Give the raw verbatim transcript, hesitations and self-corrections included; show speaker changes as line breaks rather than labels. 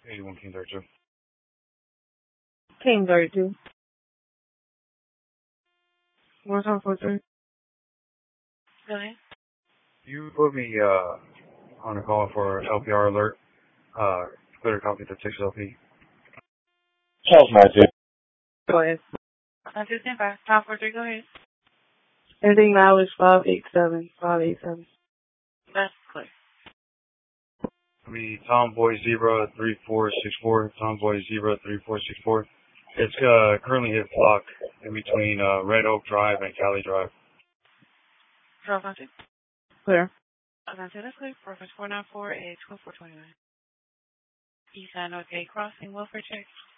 eighty-one King thirty-two.
King thirty-two. one time four three.
Go ahead.
You put me uh, on a call for L P R alert. Uh, clear copy to six L P.
Charles Matthew.
Go ahead.
nine two ten five. Time four three. Go ahead.
Ending now is five eight seven. five eight seven.
That's clear.
Me, Tomboy Zebra three four six four. Tomboy Zebra three four six four. It's uh, currently hit block in between uh, Red Oak Drive and Cali Drive.
twelve nine two.
Clear.
twelve nine two. That's clear. Reference four nine four at twelve four twenty-nine. East Side North Gate Crossing. Welfare check.